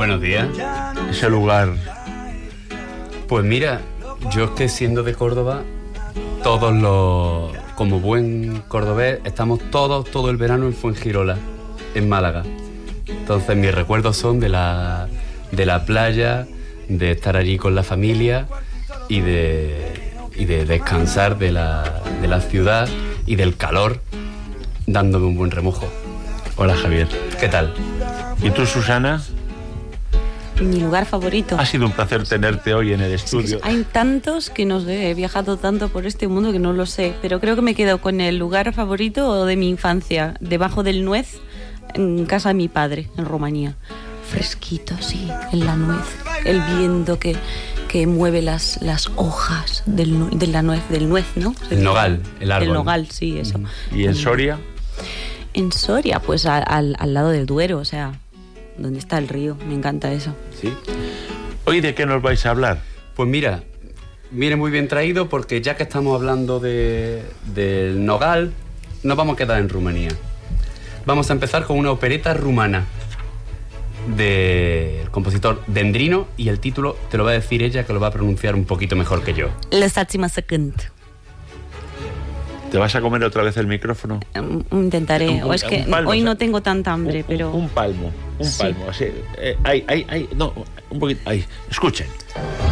Buenos días. Ese lugar. Pues mira, yo es que siendo de Córdoba, como buen cordobés, estamos todo el verano en Fuengirola, en Málaga. Entonces mis recuerdos son de la playa, de estar allí con la familia y de descansar de la ciudad y del calor, dándome un buen remojo. Hola, Javier. ¿Qué tal? ¿Y tú, Susana? Mi lugar favorito. Ha sido un placer tenerte hoy en el estudio. Hay tantos que no sé, he viajado tanto por este mundo que no lo sé, pero creo que me quedo con el lugar favorito de mi infancia, debajo del Nuez, en casa de mi padre, en Rumanía. Fresquito, sí, en la nuez, el viento que mueve las hojas del nuez, ¿no? El nogal, el árbol. El nogal, sí, eso. ¿Y en Soria? En Soria, pues al lado del Duero, o sea, donde está el río, me encanta eso. ¿Sí? ¿Hoy de qué nos vais a hablar? Pues mira, viene muy bien traído porque ya que estamos hablando del nogal, nos vamos a quedar en Rumanía. Vamos a empezar con una opereta rumana del compositor Dendrino, y el título te lo va a decir ella, que lo va a pronunciar un poquito mejor que yo. Lăsați-mă să cânt. ¿Te vas a comer otra vez el micrófono? Intentaré. O es que palmo, hoy o sea, no tengo tanta hambre, un palmo, Sí. palmo, así. No, un poquito, ahí, escuchen.